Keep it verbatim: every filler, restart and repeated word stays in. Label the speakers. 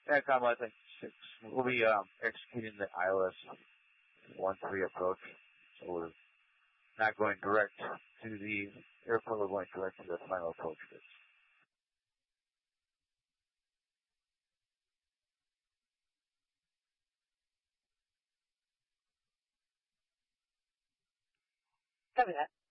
Speaker 1: Yeah, Comma, I think six. We'll be um, executing the I L S one three approach. So we're not going direct to the airport, we're going direct to the final approach bits.
Speaker 2: Copy that.